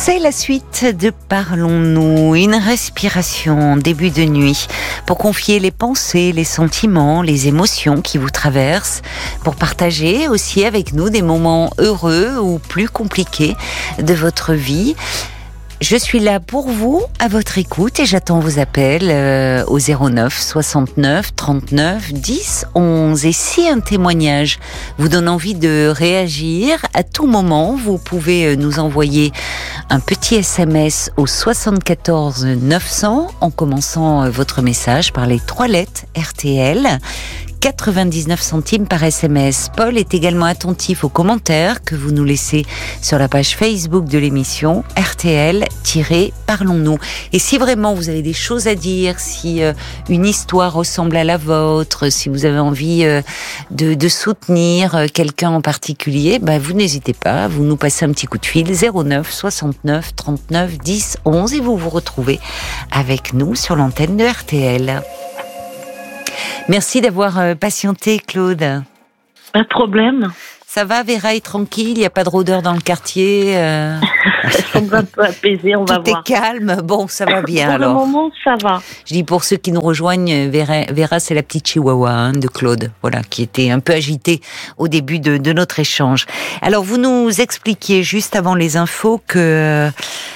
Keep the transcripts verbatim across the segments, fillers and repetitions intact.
C'est la suite de Parlons-nous, une respiration en début de nuit pour confier les pensées, les sentiments, les émotions qui vous traversent, pour partager aussi avec nous des moments heureux ou plus compliqués de votre vie. Je suis là pour vous, à votre écoute, et j'attends vos appels euh, au zéro neuf soixante-neuf trente-neuf dix onze. Et si un témoignage vous donne envie de réagir, à tout moment, vous pouvez nous envoyer un petit S M S au soixante-quatorze neuf cents en commençant votre message par les trois lettres R T L. quatre-vingt-dix-neuf centimes par S M S. Paul est également attentif aux commentaires que vous nous laissez sur la page Facebook de l'émission R T L-Parlons-nous. Et si vraiment vous avez des choses à dire, si euh, une histoire ressemble à la vôtre, si vous avez envie euh, de, de soutenir euh, quelqu'un en particulier, bah, vous n'hésitez pas, vous nous passez un petit coup de fil zéro neuf soixante-neuf trente-neuf dix onze et vous vous retrouvez avec nous sur l'antenne de R T L. Merci d'avoir patienté, Claude. Pas de problème. Ça va, Vera est tranquille, il n'y a pas de rôdeurs dans le quartier euh... On va un peu apaiser, on Tout va voir. Tout est calme, bon, ça va bien pour alors. Pour le moment, ça va. Je dis pour ceux qui nous rejoignent, Vera, Vera c'est la petite chihuahua hein, de Claude, voilà, qui était un peu agitée au début de, de notre échange. Alors, vous nous expliquiez juste avant les infos que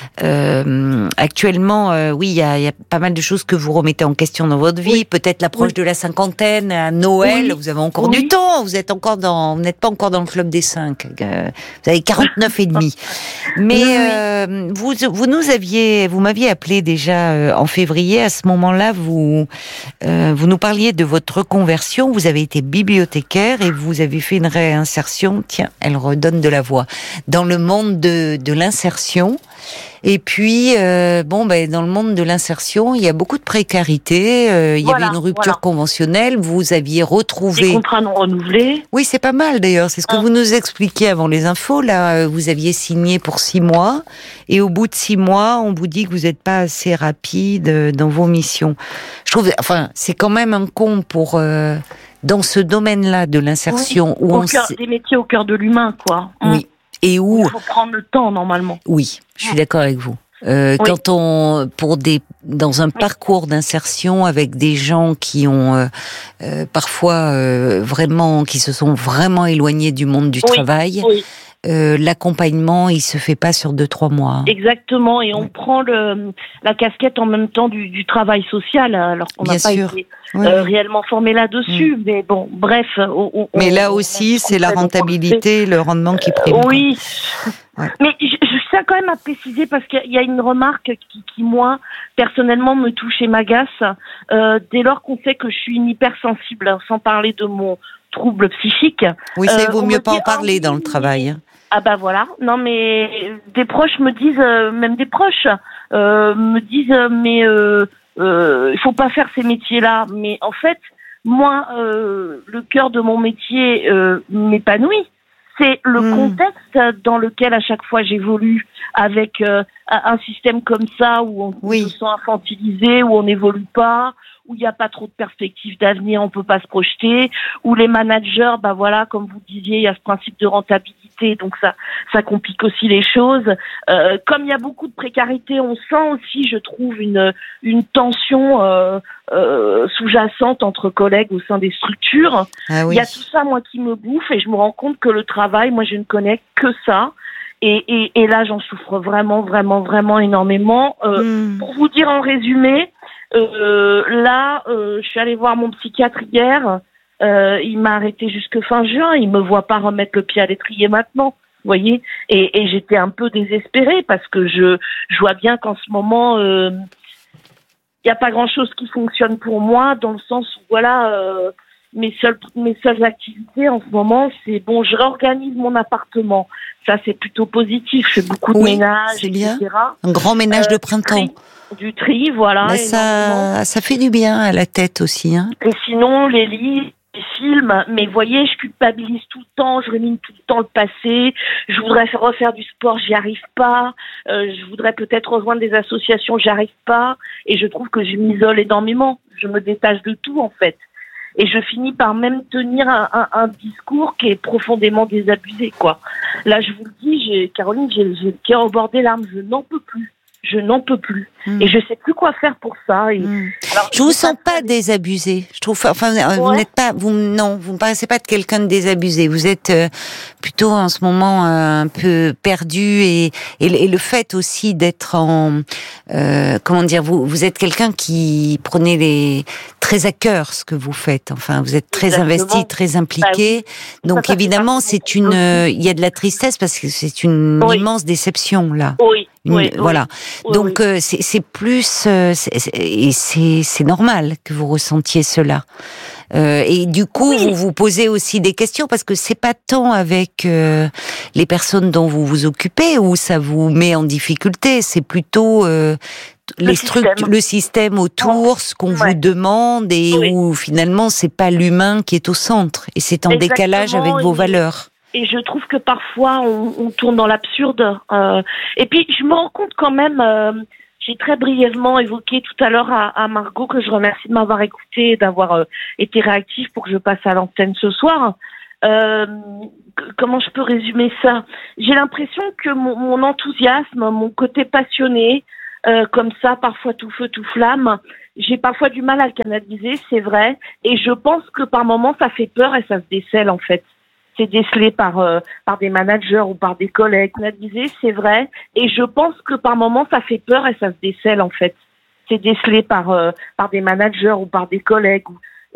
euh, actuellement, euh, oui, il y a, y a pas mal de choses que vous remettez en question dans votre vie. Oui. Peut-être l'approche oui. de la cinquantaine, à Noël, oui. vous avez encore oui. du temps. Vous êtes encore dans, vous n'êtes pas encore dans le club des cinq. Euh, vous avez quarante-neuf et demi. Mais oui. euh, vous, vous nous aviez, vous m'aviez appelé déjà euh, en février. À ce moment-là, vous, euh, vous nous parliez de votre reconversion. Vous avez été bibliothécaire et vous avez fait une réinsertion. Tiens, elle redonne de la voix dans le monde de, de l'insertion. Et puis, euh, bon, ben, dans le monde de l'insertion, il y a beaucoup de précarité. Euh, il voilà, y avait une rupture voilà. conventionnelle. Vous aviez retrouvé des contrats non renouvelés. Oui, c'est pas mal d'ailleurs. C'est ce que ah. vous nous expliquiez avant les infos. Là, vous aviez signé pour six mois, et au bout de six mois, on vous dit que vous n'êtes pas assez rapide dans vos missions. Je trouve, enfin, c'est quand même un con pour euh, dans ce domaine-là de l'insertion oui, où on cœur, s... des métiers au cœur de l'humain, quoi. Oui. Et où il faut prendre le temps normalement. Oui, je suis d'accord avec vous. Euh, oui. Quand on pour des dans un oui. parcours d'insertion avec des gens qui ont euh, euh, parfois euh, vraiment qui se sont vraiment éloignés du monde du oui. travail. Oui. Euh, l'accompagnement, il se fait pas sur deux trois mois. Hein. Exactement, et on oui. prend le, la casquette en même temps du, du travail social, alors qu'on n'a pas sûr. été oui. euh, réellement formé là-dessus. Oui. Mais bon, bref. On, mais on, là on, aussi, on, c'est la rentabilité, le rendement qui prime. Euh, oui. Ouais. Mais je, je tiens quand même à préciser parce qu'il y a une remarque qui, qui moi, personnellement, me touche et m'agace. Euh, dès lors qu'on sait que je suis une hypersensible, hein, sans parler de mon trouble psychique. Oui, ça, il vaut euh, mieux pas dit, en parler ah, dans le travail. Ah bah voilà, non mais des proches me disent, euh, même des proches euh, me disent, euh, mais euh, euh, il faut pas faire ces métiers-là. Mais en fait, moi, euh, le cœur de mon métier euh, m'épanouit. C'est le mmh. contexte dans lequel à chaque fois j'évolue avec euh, un système comme ça où on oui. se sent infantilisé, où on n'évolue pas, où il n'y a pas trop de perspectives d'avenir, on peut pas se projeter, où les managers, bah voilà, comme vous disiez, il y a ce principe de rentabilité, donc ça, ça complique aussi les choses. Euh, comme il y a beaucoup de précarité, on sent aussi, je trouve, une une tension euh, euh, sous-jacente entre collègues au sein des structures. Ah oui. Il y a tout ça, moi, qui me bouffe, et je me rends compte que le travail, moi, je ne connais que ça. Et, et, et là, j'en souffre vraiment, vraiment, vraiment énormément. Euh, mmh. Pour vous dire en résumé, euh, là, euh, je suis allée voir mon psychiatre hier. Euh, il m'a arrêté jusque fin juin. Il me voit pas remettre le pied à l'étrier maintenant. Vous voyez, et, et j'étais un peu désespérée parce que je, je vois bien qu'en ce moment, il euh, y a pas grand-chose qui fonctionne pour moi, dans le sens où voilà. Euh, Mes seules, mes seules activités en ce moment, c'est bon, je réorganise mon appartement. Ça, c'est plutôt positif. Je fais beaucoup de oui, ménage, et cetera. Un grand ménage euh, de printemps. Du tri, du tri voilà. Mais ça, ça fait du bien à la tête aussi, hein. Et sinon, les livres, les films, mais vous voyez, je culpabilise tout le temps, je rumine tout le temps le passé. Je voudrais faire, refaire du sport, j'y arrive pas. Euh, je voudrais peut-être rejoindre des associations, j'y arrive pas. Et je trouve que je m'isole énormément. Je me détache de tout, en fait. et je finis par même tenir un, un, un discours qui est profondément désabusé, quoi. Là, je vous le dis, j'ai, Caroline, j'ai, j'ai le cœur au bord des larmes, je n'en peux plus. Je n'en peux plus. Mmh. Et je sais plus quoi faire pour ça. Et mmh. alors, je vous sens pas désabusé. Je trouve, enfin, ouais. vous n'êtes pas, vous, non, vous me paraissez pas de quelqu'un de désabusé. Vous êtes euh, plutôt en ce moment euh, un peu perdu et, et, et le fait aussi d'être en, euh, comment dire, vous, vous êtes quelqu'un qui prenez les très à cœur ce que vous faites. Enfin, vous êtes très Exactement. investi, très impliqué. Bah, oui. Donc ça, évidemment, c'est une, euh, il y a de la tristesse parce que c'est une oui. immense déception là. Oui. Une, oui, voilà. Oui, Donc oui. Euh, c'est, c'est plus euh, c'est, c'est, et c'est, c'est normal que vous ressentiez cela. Euh, et du coup, oui. vous vous posez aussi des questions parce que c'est pas tant avec euh, les personnes dont vous vous occupez où ça vous met en difficulté. C'est plutôt euh, le les système. structures, le système autour, ce qu'on ouais. vous demande et oui. où finalement c'est pas l'humain qui est au centre et c'est en Exactement. décalage avec vos valeurs. Et je trouve que parfois, on, on tourne dans l'absurde. Euh, et puis, je me rends compte quand même, euh, j'ai très brièvement évoqué tout à l'heure à, à Margot, que je remercie de m'avoir écouté et d'avoir euh, été réactive pour que je passe à l'antenne ce soir. Euh, comment je peux résumer ça ? J'ai l'impression que mon, mon enthousiasme, mon côté passionné, euh, comme ça, parfois tout feu, tout flamme, j'ai parfois du mal à le canaliser, c'est vrai. Et je pense que par moments, ça fait peur et ça se décèle, en fait. C'est décelé par euh, par des managers ou par des collègues. On a disé, c'est vrai. Et je pense que par moments, ça fait peur et ça se décèle, en fait. C'est décelé par euh, par des managers ou par des collègues.